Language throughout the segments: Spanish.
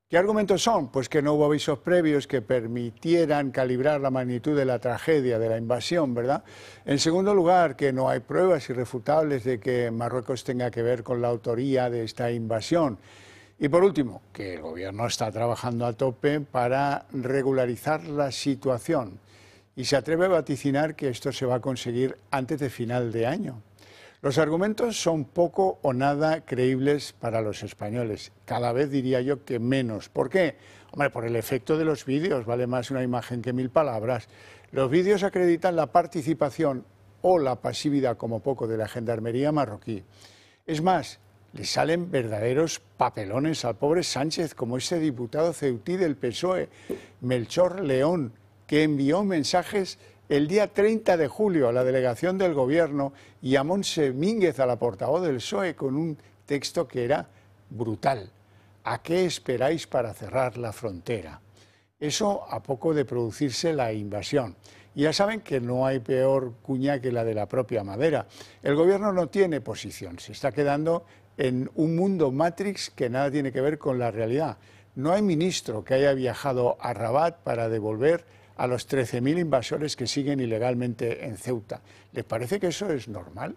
¿Qué argumentos son? Pues que no hubo avisos previos que permitieran calibrar la magnitud de la tragedia, de la invasión, ¿verdad? En segundo lugar, que no hay pruebas irrefutables de que Marruecos tenga que ver con la autoría de esta invasión. Y por último, que el gobierno está trabajando a tope para regularizar la situación y se atreve a vaticinar que esto se va a conseguir antes de final de año. Los argumentos son poco o nada creíbles para los españoles. Cada vez diría yo que menos. ¿Por qué? Hombre, por el efecto de los vídeos. Vale más una imagen que 1000 palabras. Los vídeos acreditan la participación o la pasividad, como poco, de la gendarmería marroquí. Es más, le salen verdaderos papelones al pobre Sánchez, como ese diputado ceutí del PSOE, Melchor León, que envió mensajes el día 30 de julio a la delegación del Gobierno y a Montse Mínguez, a la portavoz del PSOE, con un texto que era brutal. ¿A qué esperáis para cerrar la frontera? Eso a poco de producirse la invasión. Y ya saben que no hay peor cuña que la de la propia madera. El Gobierno no tiene posición, se está quedando en un mundo Matrix que nada tiene que ver con la realidad. No hay ministro que haya viajado a Rabat para devolver a los 13.000 invasores que siguen ilegalmente en Ceuta. ¿Les parece que eso es normal?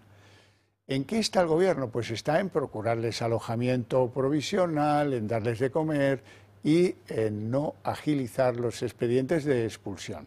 ¿En qué está el gobierno? Pues está en procurarles alojamiento provisional, en darles de comer y en no agilizar los expedientes de expulsión.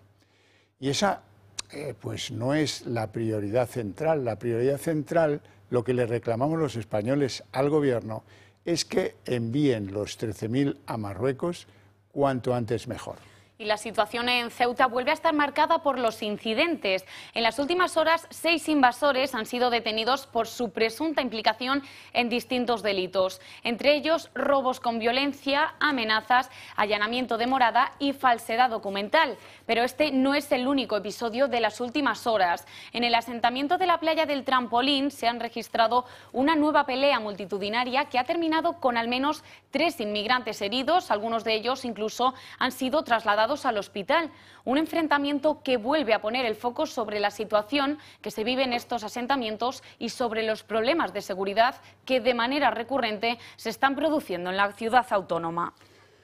Y esa pues no es la prioridad central. La prioridad central, lo que le reclamamos los españoles al gobierno, es que envíen los 13.000 a Marruecos cuanto antes mejor. Y la situación en Ceuta vuelve a estar marcada por los incidentes. En las últimas horas, 6 invasores han sido detenidos por su presunta implicación en distintos delitos. Entre ellos, robos con violencia, amenazas, allanamiento de morada y falsedad documental. Pero este no es el único episodio de las últimas horas. En el asentamiento de la playa del Trampolín se han registrado una nueva pelea multitudinaria que ha terminado con al menos 3 inmigrantes heridos. Algunos de ellos incluso han sido trasladados al hospital. Un enfrentamiento que vuelve a poner el foco sobre la situación que se vive en estos asentamientos y sobre los problemas de seguridad que de manera recurrente se están produciendo en la ciudad autónoma.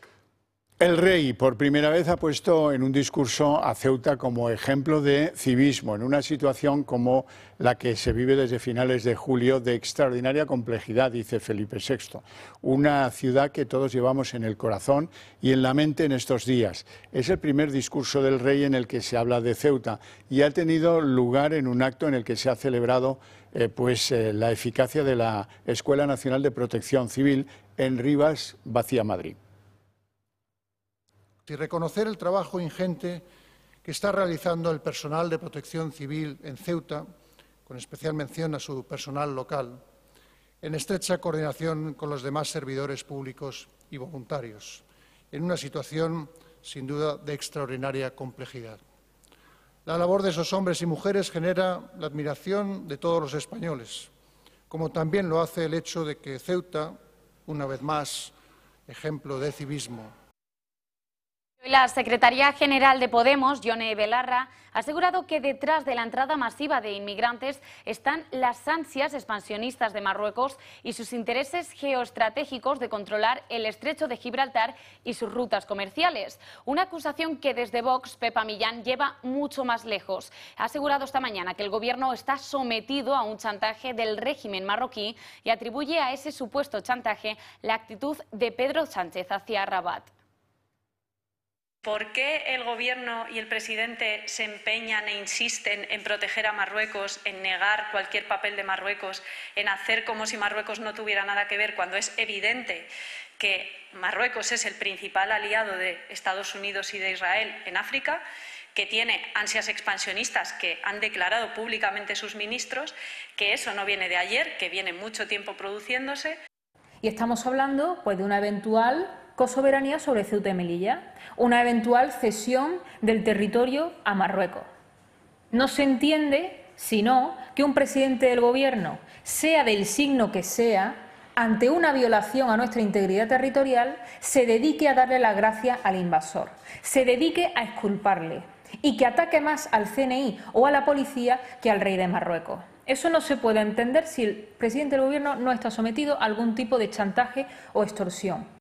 El rey por primera vez ha puesto en un discurso a Ceuta como ejemplo de civismo, en una situación como la que se vive desde finales de julio de extraordinaria complejidad, dice Felipe VI. Una ciudad que todos llevamos en el corazón y en la mente en estos días. Es el primer discurso del rey en el que se habla de Ceuta y ha tenido lugar en un acto en el que se ha celebrado la eficacia de la Escuela Nacional de Protección Civil en Rivas, Vacía, Madrid. Y reconocer el trabajo ingente que está realizando el personal de protección civil en Ceuta, con especial mención a su personal local, en estrecha coordinación con los demás servidores públicos y voluntarios, en una situación, sin duda, de extraordinaria complejidad. La labor de esos hombres y mujeres genera la admiración de todos los españoles, como también lo hace el hecho de que Ceuta, una vez más, ejemplo de civismo. La Secretaría General de Podemos, Yone Belarra, ha asegurado que detrás de la entrada masiva de inmigrantes están las ansias expansionistas de Marruecos y sus intereses geoestratégicos de controlar el estrecho de Gibraltar y sus rutas comerciales. Una acusación que desde Vox, Pepa Millán, lleva mucho más lejos. Ha asegurado esta mañana que el gobierno está sometido a un chantaje del régimen marroquí y atribuye a ese supuesto chantaje la actitud de Pedro Sánchez hacia Rabat. ¿Por qué el Gobierno y el presidente se empeñan e insisten en proteger a Marruecos, en negar cualquier papel de Marruecos, en hacer como si Marruecos no tuviera nada que ver, cuando es evidente que Marruecos es el principal aliado de Estados Unidos y de Israel en África, que tiene ansias expansionistas que han declarado públicamente sus ministros, que eso no viene de ayer, que viene mucho tiempo produciéndose? Y estamos hablando pues, de una eventual cosoberanía sobre Ceuta y Melilla, una eventual cesión del territorio a Marruecos. No se entiende, sino, que un presidente del Gobierno, sea del signo que sea, ante una violación a nuestra integridad territorial, se dedique a darle la gracia al invasor, se dedique a exculparle y que ataque más al CNI o a la policía que al rey de Marruecos. Eso no se puede entender si el presidente del Gobierno no está sometido a algún tipo de chantaje o extorsión.